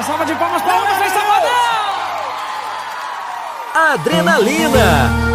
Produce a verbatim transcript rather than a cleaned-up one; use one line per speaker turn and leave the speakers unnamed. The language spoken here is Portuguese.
salva de palmas para o Wesley Safadão!
Adrenalina.